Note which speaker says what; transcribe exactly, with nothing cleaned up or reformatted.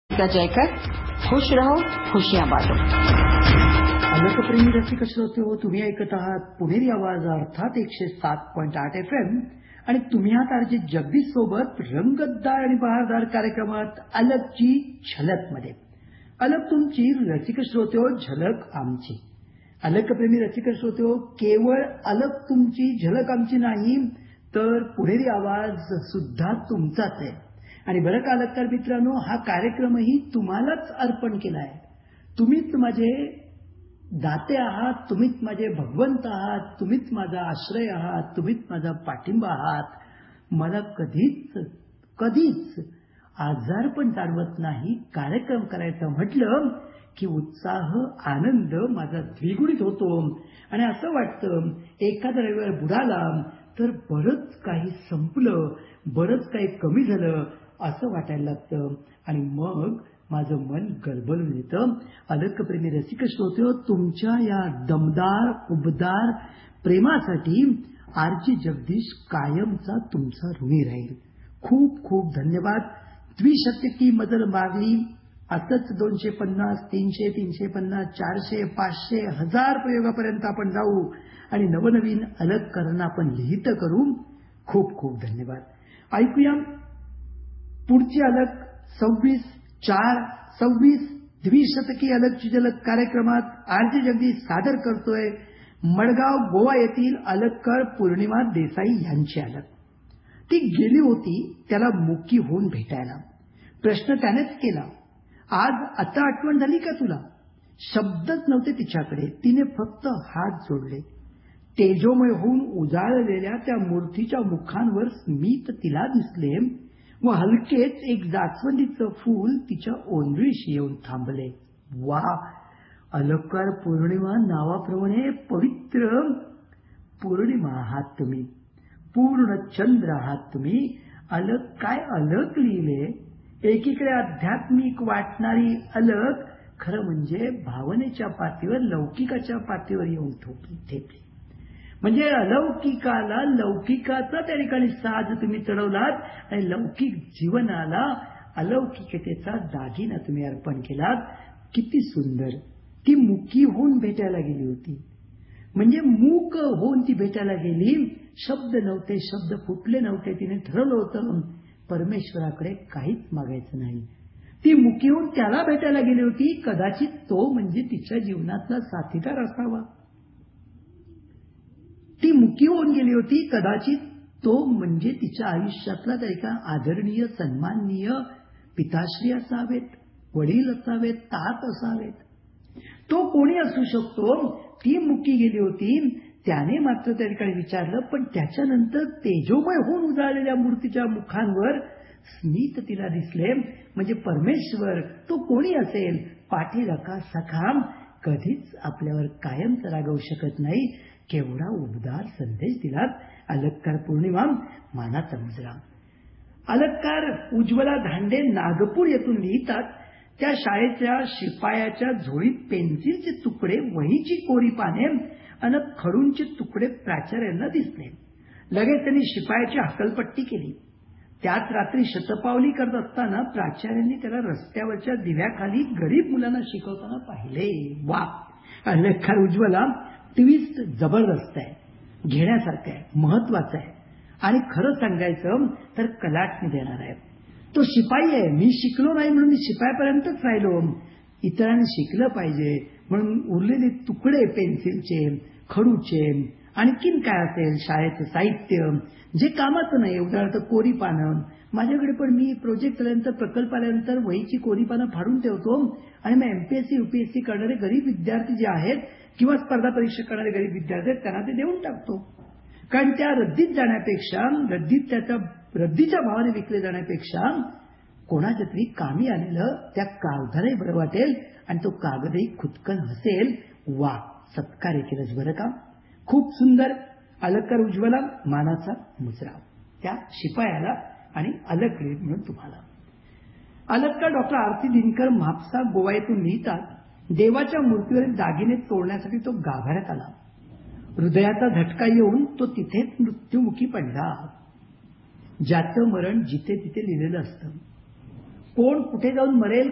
Speaker 1: का जयकर, खुश रहो, खुशियां बांटो.
Speaker 2: अलोकप्रेमी रसिक श्रोते हो, तुम्ही ऐकत आहात पुणेरी आवाज अर्थात एकशे सात पॉईंट आठ एफ एम आणि तुम्ही आहात आरजे जगदीश सोबत रंगतदार आणि बहारदार कार्यक्रमात अलगची झलक मध्ये. अलग तुमची रसिक श्रोते हो, झलक आमची. अलकप्रेमी रसिक श्रोते हो, केवळ अलग तुमची झलक आमची नाही तर पुणेरी आवाज सुद्धा तुमचाच आहे. आणि बरं का अलगकार मित्रांनो, हा कार्यक्रमही तुम्हालाच अर्पण केला आहे. तुम्हीच माझे दाते आहात, तुम्हीच माझे भगवंत आहात, तुम्हीच माझा आश्रय आहात, तुम्हीच माझा पाठिंबा आहात. मला कधीच कधीच आजार पण जाणवत नाही. कार्यक्रम करायचं म्हटलं की उत्साह आनंद माझा द्विगुणित होतो आणि असं वाटतं एखादा रविवार बुडाला तर बरंच काही संपलं, बरंच काही कमी झालं असं वाटायला लागतं आणि मग माझं मन गलबलून येतं. अलकप्रेमी रसिक श्रोते हो, तुमच्या या दमदार उबदार प्रेमासाठी आरजी जगदीश कायमचा तुमचा ऋणी राहील. खूप खूप धन्यवाद. द्विशतकी मजल मागली, असंच दोनशे पन्नास तीनशे तीनशे पन्नास चारशे पाचशे हजार प्रयोगापर्यंत आपण जाऊ आणि नवनवीन अलगकरांना आपण लिहित करू. खूप खूप धन्यवाद. ऐकूया पुढची अलग सव्वीस चार सव्वीस द्विशतकी अलगची झलक कार्यक्रमात आरजे जगदीश सादर करतोय मडगाव गोवा येथील अलगकर पौर्णिमा देसाई यांची अलग. ती गेली होती त्याला मुकी होऊन भेटायला. प्रश्न त्यानेच केला, आज आता आठवण झाली का तुला? शब्दच नव्हते तिच्याकडे. तिने फक्त हात जोडले. तेजोमय होऊन उजाळलेल्या त्या मूर्तीच्या मुखांवर स्मित तिला दिसले व हलकेच एक जास्वंदीचं फूल तिच्या ओंजळीशी येऊन थांबले. वा, अलकार पौर्णिमा नावाप्रमाणे पवित्र पौर्णिमा आहात तुम्ही, पूर्ण चंद्र आहात तुम्ही. अलग काय अलग लिहिले. एकीकडे आध्यात्मिक वाटणारी अलग, खरं म्हणजे भावनेच्या पातळीवर लौकिकाच्या पातळीवर येऊन ठेपली. म्हणजे अलौकिकाला लौकिकाचा त्या ठिकाणी साज तुम्ही चढवलात आणि लौकिक जीवनाला अलौकिकतेचा दागिना तुम्ही अर्पण केलात. किती सुंदर. ती मुकी होऊन भेटायला गेली होती, म्हणजे मूक होऊन ती भेटायला गेली. शब्द नव्हते, शब्द फुटले नव्हते. तिने ठरवलं होतं परमेश्वराकडे काहीच मागायचं नाही. ती मुकी होऊन त्याला भेटायला गेली होती. कदाचित तो म्हणजे तिच्या जीवनातला साथीदार असावा. ती मुकी होऊन गेली होती. कदाचित तो म्हणजे तिच्या आयुष्यातला तरी का आदरणीय सन्माननीय पिताश्री असावेत, वडील असावेत, तात असावेत. तो कोणी असू शकतो. ती मुकी गेली होती. त्याने मात्र त्या ठिकाणी विचारलं, पण त्याच्यानंतर तेजोमय होऊन उजाळलेल्या मूर्तीच्या मुखांवर स्मित तिला दिसले. म्हणजे परमेश्वर तो कोणी असेल, पाठीराखा सखाम, कधीच आपल्यावर कायमच रागवू शकत नाही. केवढा उबदार संदेश दिलात. अलगकार पौर्णिमा मानाचा मुजरा. अलगकार उज्ज्वला धांडे नागपूर येथून लिहितात, त्या शाळेच्या शिपायाच्या झोळीत पेन्सिलचे तुकडे, वहीची कोरी पाने आणि खडूंचे तुकडे प्राचार्यांना दिसले. लगेच त्यांनी शिपायाची हकलपट्टी केली. त्याच रात्री शतपावली करत असताना प्राचार्यांनी त्याला रस्त्यावरच्या दिव्याखाली गरीब मुलांना शिकवताना पाहिले. वा, अलगकार उज्ज्वला ट्विस्ट जबरदस्त आहे, घेण्यासारखं आहे, महत्वाचं आहे आणि खरं सांगायचं तर कलाटणी देणार आहे. तो शिपाई आहे. मी शिकलो नाही म्हणून मी शिपायापर्यंतच राहिलो. इतरांनी शिकलं पाहिजे म्हणून उरलेले तुकडे पेन्सिलचे, खडूचे, आणखीन काय असेल शाळेचं साहित्य जे कामाचं नाही, उदाहरणार्थ कोरी पानं. माझ्याकडे पण मी प्रोजेक्ट आल्यानंतर, प्रकल्प आल्यानंतर वहीची कोरी पानं फाडून ठेवतो आणि मग एमपीएससी युपीएससी करणारे गरीब विद्यार्थी जे आहेत किंवा स्पर्धा परीक्षा करणारे गरीब विद्यार्थी आहेत त्यांना ते देऊन टाकतो. कारण त्या रद्दीत जाण्यापेक्षा, रद्दीत त्याच्या रद्दीच्या भावाने विकले जाण्यापेक्षा कोणाच्या तरी कामी आलेलं त्या कागदालाही बरं वाटेल आणि तो कागदही खुदकन हसेल. वा, सत्कार्य केलंच बरं का. खूप सुंदर. अलगकार उज्ज्वला मानाचा मुजरा त्या शिपायाला आणि अलगकडे म्हणून तुम्हाला. अलगकार डॉक्टर आरती दिनकर म्हापसा गोवा येथून लिहितात, देवाच्या मूर्तीवरील दागिने तोडण्यासाठी तो गाभाऱ्यात आला. हृदयाचा झटका येऊन तो तिथेच मृत्युमुखी पडला. ज्याचं मरण जिथे तिथे लिहिलेलं असतं. कोण कुठे जाऊन मरेल